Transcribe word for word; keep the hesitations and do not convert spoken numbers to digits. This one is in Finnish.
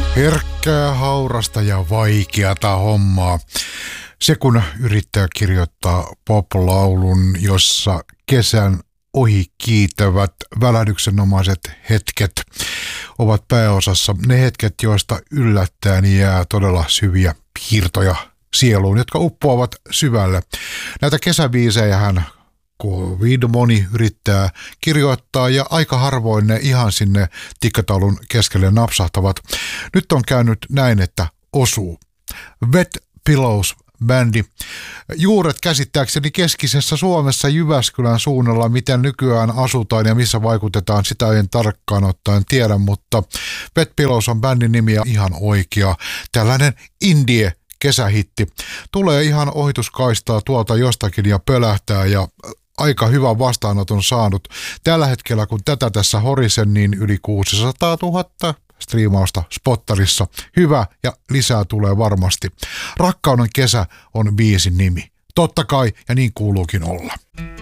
Herkkää, haurasta ja vaikeata hommaa. Se kun yrittää kirjoittaa pop-laulun, jossa kesän ohi kiitävät välähdyksenomaiset hetket ovat pääosassa. Ne hetket, joista yllättäen jää todella syviä piirtoja sieluun, jotka uppoavat syvälle. Näitä kesäbiisejähän kovin moni yrittää kirjoittaa ja aika harvoin ne ihan sinne tikkataulun keskelle napsahtavat. Nyt on käynyt näin, että osuu. Wet Pillows bändi. Juuret käsittääkseni keskisessä Suomessa Jyväskylän suunnalla, miten nykyään asutaan ja missä vaikutetaan, sitä en tarkkaan ottaen tiedä, mutta Wet Pillows on bändin nimi ja ihan oikea. Tällainen indie kesähitti. Tulee ihan ohituskaistaa tuolta jostakin ja pölähtää ja aika hyvän vastaanoton saanut. Tällä hetkellä, kun tätä tässä horisen, niin yli kuusisataatuhatta striimausta Spottarissa. Hyvä ja lisää tulee varmasti. Rakkauden kesä on biisin nimi. Totta kai, ja niin kuuluukin olla.